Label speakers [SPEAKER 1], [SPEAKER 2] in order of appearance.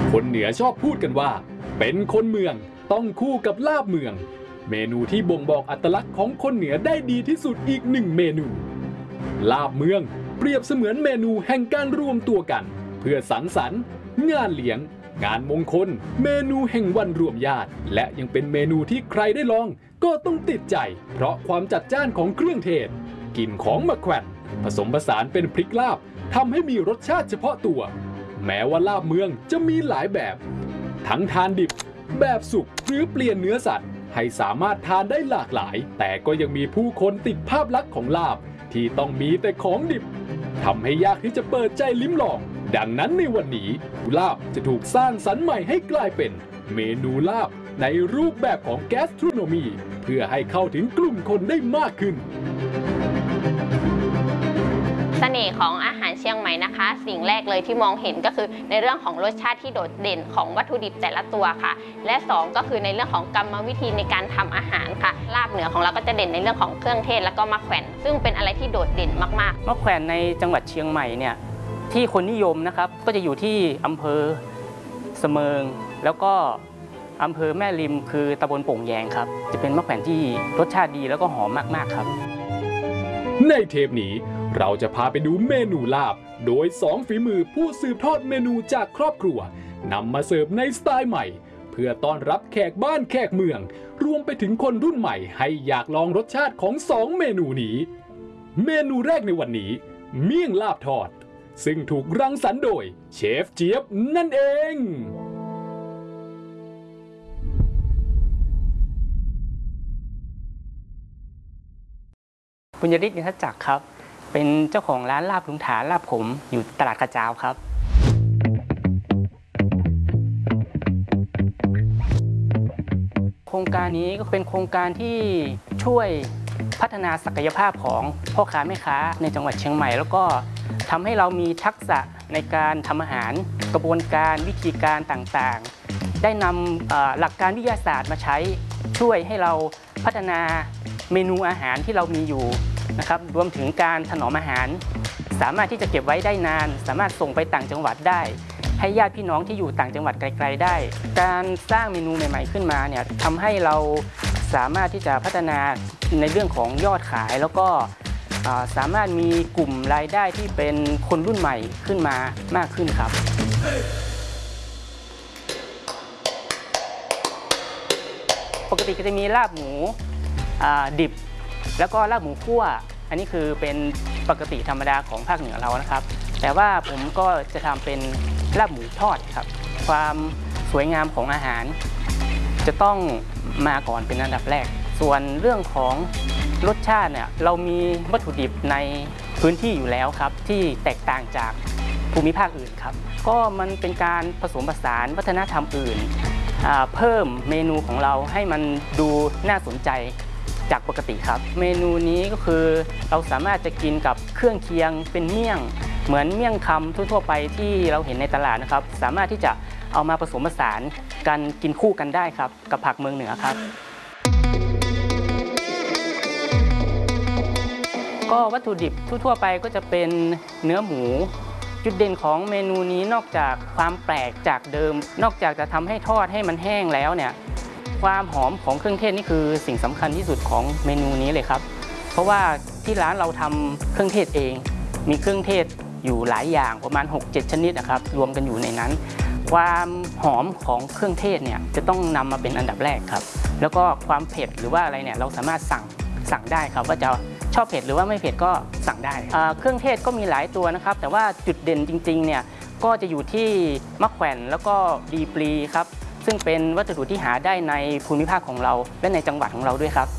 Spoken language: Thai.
[SPEAKER 1] คนเหนือชอบพูดกันว่าเป็นคนเมืองต้องคู่กับลาบเมืองเมนูที่บ่งบอกอัตลักษณ์ของคนเหนือได้ดีที่สุดอีกหนึ่งเมนูลาบเมืองเปรียบเสมือนเมนูแห่งการรวมตัวกันเพื่อสังสรรค์งานเลี้ยงงานมงคลเมนูแห่งวันรวมญาติและยังเป็นเมนูที่ใครได้ลองก็ต้องติดใจเพราะความจัดจ้านของเครื่องเทศกลิ่นของมะแขวนผสมผสานเป็นพริกลาบทำให้มีรสชาติเฉพาะตัวแม้ว่าลาบเมืองจะมีหลายแบบทั้งทานดิบแบบสุกหรือเปลี่ยนเนื้อสัตว์ให้สามารถทานได้หลากหลายแต่ก็ยังมีผู้คนติดภาพลักษณ์ของลาบที่ต้องมีแต่ของดิบทำให้ยากที่จะเปิดใจลิ้มลองดังนั้นในวันนี้ลาบจะถูกสร้างสรรค์ใหม่ให้กลายเป็นเมนูลาบในรูปแบบของแกสโทรโนมีเพื่อให้เข้าถึงกลุ่มคนได้มากขึ้น
[SPEAKER 2] เสน่ห์ของอาหารเชียงใหม่นะคะสิ่งแรกเลยที่มองเห็นก็คือในเรื่องของรสชาติที่โดดเด่นของวัตถุดิบแต่ละตัวค่ะและ2ก็คือในเรื่องของกรรมวิธีในการทำอาหารค่ะลาบเหนือของเราก็จะเด่นในเรื่องของเครื่องเทศแล้วก็มะแขวนซึ่งเป็นอะไรที่โดดเด่นมาก
[SPEAKER 3] ๆมะแขวนในจังหวัดเชียงใหม่เนี่ยที่คนนิยมนะครับก็จะอยู่ที่อำเภอเสมิงแล้วก็อำเภอแม่ริมคือตำบลโป่งแยงครับจะเป็นมะแขวนที่รสชาติดีแล้วก็หอมมากๆครับ
[SPEAKER 1] ในเทปนี้เราจะพาไปดูเมนูลาบโดย2ฝีมือผู้สืบทอดเมนูจากครอบครัวนำมาเสิร์ฟในสไตล์ใหม่เพื่อต้อนรับแขกบ้านแขกเมืองรวมไปถึงคนรุ่นใหม่ให้อยากลองรสชาติของ2เมนูนี้เมนูแรกในวันนี้เมี่ยงลาบทอดซึ่งถูกรังสรรค์โดยเชฟเจี๊ยบนั่นเอง
[SPEAKER 3] บุญยฤทธิ์นิทัศจักรครับเป็นเจ้าของร้านลาบลุงถาลาบขมอยู่ตลาดกระจาวครับโครงการนี้ก็เป็นโครงการที่ช่วยพัฒนาศักยภาพของพ่อค้าแม่ค้าในจังหวัดเชียงใหม่แล้วก็ทำให้เรามีทักษะในการทำอาหารกระบวนการวิธีการต่างๆได้นำหลักการวิทยาศาสตร์มาใช้ช่วยให้เราพัฒนาเมนูอาหารที่เรามีอยู่นะครับรวมถึงการถนอมอาหารสามารถที่จะเก็บไว้ได้นานสามารถส่งไปต่างจังหวัดได้ให้ญาติพี่น้องที่อยู่ต่างจังหวัดไกลๆได้การสร้างเมนูใหม่ๆขึ้นมาเนี่ยทำให้เราสามารถที่จะพัฒนาในเรื่องของยอดขายแล้วก็สามารถมีกลุ่มรายได้ที่เป็นคนรุ่นใหม่ขึ้นมามากขึ้นครับปกติก็จะมีลาบหมูดิบแล้วก็ลาบหมูคั่วอันนี้คือเป็นปกติธรรมดาของภาคเหนือเรานะครับแต่ว่าผมก็จะทำเป็นลาบหมูทอดครับความสวยงามของอาหารจะต้องมาก่อนเป็นอันดับแรกส่วนเรื่องของรสชาติเนี่ยเรามีวัตถุดิบในพื้นที่อยู่แล้วครับที่แตกต่างจากภูมิภาคอื่นครับก็มันเป็นการผสมผสานวัฒนธรรมอื่นเพิ่มเมนูของเราให้มันดูน่าสนใจจากปกติครับเมนูนี้ก็คือเราสามารถจะกินกับเครื่องเคียงเป็นเมี่ยงเหมือนเมี่ยงคำทั่วๆไปที่เราเห็นในตลาดนะครับสามารถที่จะเอามาผสมผสานกันกินคู่กันได้ครับกับผักเมืองเหนือครับก็วัตถุดิบทั่วๆไปก็จะเป็นเนื้อหมูจุดเด่นของเมนูนี้นอกจากความแปลกจากเดิมนอกจากจะทำให้ทอดให้มันแห้งแล้วเนี่ยความหอมของเครื่องเทศนี่คือสิ่งสำคัญที่สุดของเมนูนี้เลยครับเพราะว่าที่ร้านเราทำเครื่องเทศเองมีเครื่องเทศอยู่หลายอย่างประมาณ 6-7 ชนิดนะครับรวมกันอยู่ในนั้นความหอมของเครื่องเทศเนี่ยจะต้องนำมาเป็นอันดับแรกครับแล้วก็ความเผ็ดหรือว่าอะไรเนี่ยเราสามารถสั่งได้ครับว่าจะชอบเผ็ดหรือว่าไม่เผ็ดก็สั่งได้เครื่องเทศก็มีหลายตัวนะครับแต่ว่าจุดเด่นจริงๆเนี่ยก็จะอยู่ที่มะแขวนแล้วก็ดีปลีครับซึ่งเป็นวัสดุที่หาได้ในภูมิภาคของเราและในจังหวัดของเราด้วยครับ